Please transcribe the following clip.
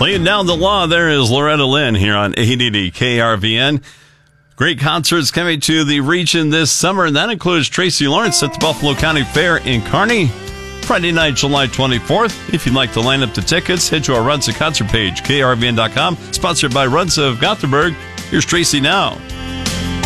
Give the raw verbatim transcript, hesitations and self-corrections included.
Laying down the law, there is Loretta Lynn here on eight eighty K R V N. Great concerts coming to the region this summer, and that includes Tracy Lawrence at the Buffalo County Fair in Kearney, Friday night, July twenty-fourth. If you'd like to line up the tickets, head to our Runza concert page, K R V N dot com. Sponsored by Runza of Gothenburg. Here's Tracy now.